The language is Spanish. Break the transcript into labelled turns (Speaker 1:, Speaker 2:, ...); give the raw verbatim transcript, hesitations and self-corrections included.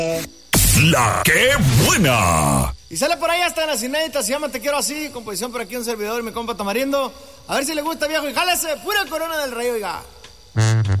Speaker 1: La que buena.
Speaker 2: Y sale por ahí hasta en las inéditas, se llama Te Quiero Así, composición por aquí un servidor y mi compa Tamarindo. A ver si le gusta, viejo, y jálese, pura Corona del Rey, oiga.